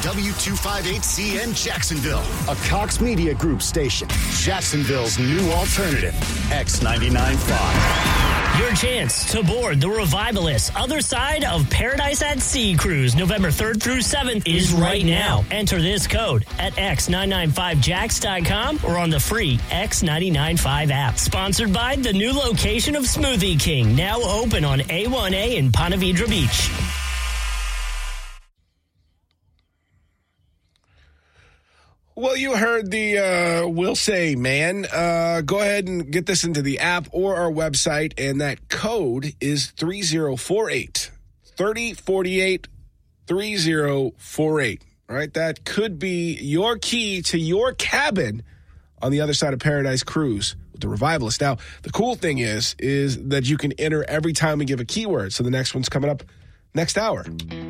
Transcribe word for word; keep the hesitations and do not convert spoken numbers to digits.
W two fifty-eight C N Jacksonville, a Cox Media Group station. Jacksonville's new alternative, X ninety-nine point five. Your chance to board the Revivalist Other Side of Paradise at Sea cruise November third through seventh is right now. Enter this code at x nine nine five jacks dot com or on the free X ninety-nine point five app. Sponsored by the new location of Smoothie King, now open on A one A in Ponte Vedra Beach. Well, you heard the uh, Will Say Man. Uh, go ahead and get this into the app or our website, and that code is three zero four eight. thirty forty-eight, three zero four eight. All right, that could be your key to your cabin on the Other Side of Paradise cruise with the Revivalist. Now, the cool thing is, is that you can enter every time we give a keyword. So the next one's coming up next hour.